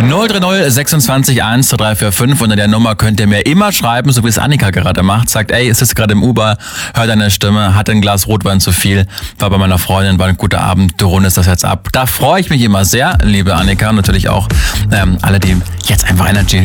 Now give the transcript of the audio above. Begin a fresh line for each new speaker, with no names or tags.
030 26 1 345. Unter der Nummer könnt ihr mir immer schreiben, so wie es Annika gerade macht. Sagt, ey, es ist gerade im Uber, hört deine Stimme, hat ein Glas Rotwein zu viel, war bei meiner Freundin, war ein guter Abend, du rundest das jetzt ab. Da freue ich mich immer sehr, liebe Annika, und natürlich auch alle, die jetzt einfach Energy